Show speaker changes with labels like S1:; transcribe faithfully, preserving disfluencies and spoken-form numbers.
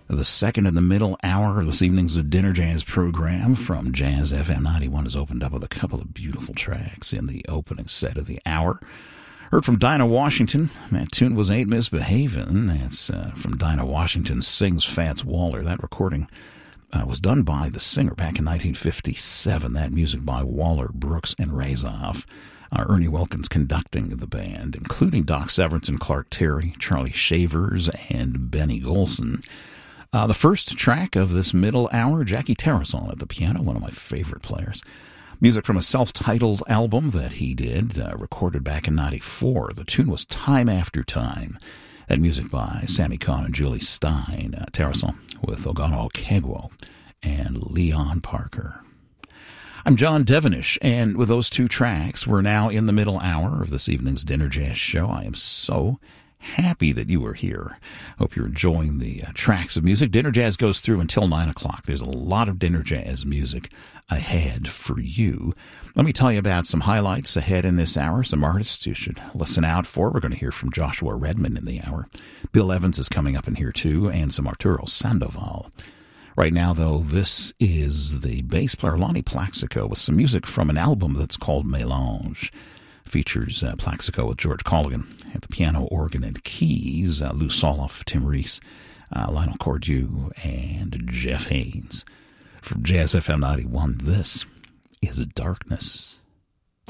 S1: The second and the middle hour of this evening's Dinner Jazz program from Jazz F M ninety-one is opened up with a couple of beautiful tracks in the opening set of the hour. Heard from Dinah Washington. That tune was Ain't Misbehavin'. That's uh, from Dinah Washington Sings Fats Waller. That recording uh, was done by the singer back in nineteen fifty-seven. That music by Waller, Brooks, and Razoff. Uh, Ernie Wilkins conducting the band, including Doc Severinsen, Clark Terry, Charlie Shavers, and Benny Golson. Uh, the first track of this middle hour, Jackie Tarasol at the piano, one of my favorite players. Music from a self-titled album that he did, uh, recorded back in ninety-four. The tune was Time After Time. That music by Sammy Kahn and Julie Stein. Uh, Tarasol with Ogano Okegwo and Leon Parker. I'm John Devenish, and with those two tracks, we're now in the middle hour of this evening's Dinner Jazz show. I am so happy that you were here. Hope you're enjoying the uh, tracks of music. Dinner Jazz goes through until nine o'clock. There's a lot of Dinner Jazz music ahead for you. Let me tell you about some highlights ahead in this hour, some artists you should listen out for. We're going to hear from Joshua Redman in the hour. Bill Evans is coming up in here too, and some Arturo Sandoval. Right now, though, this is the bass player Lonnie Plaxico with some music from an album that's called Mélange. Features uh, Plaxico with George Colligan at the piano, organ, and keys, uh, Lou Soloff, Tim Reese, uh, Lionel Cordew, and Jeff Haynes. From Jazz F M ninety-one, this is Darkness.